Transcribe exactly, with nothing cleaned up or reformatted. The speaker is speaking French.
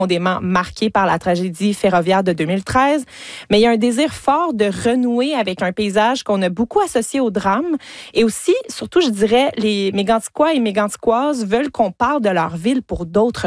profondément marqués par la tragédie ferroviaire de deux mille treize, mais il y a un désir fort de renouer avec un paysage qu'on a beaucoup associé au drame. Et aussi, surtout, je dirais, les Méganticois et Méganticoises veulent qu'on parle de leur ville pour d'autres